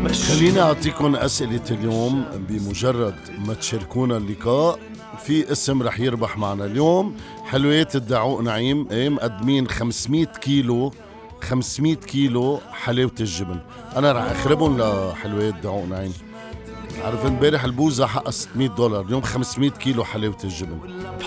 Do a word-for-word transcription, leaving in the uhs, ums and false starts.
خليني أعطيكم أسئلة اليوم بمجرد ما تشاركونا اللقاء. في اسم رح يربح معنا اليوم حلويات الدعوق نعيم، ايه مقدمين خمسمية كيلو خمسمية كيلو حلاوة الجبن. أنا رح أخربهم لحلويات دعوق نعيم. عارف امبارح البوزة حقها ستمية دولار، اليوم خمسمية كيلو حلاوة الجبن.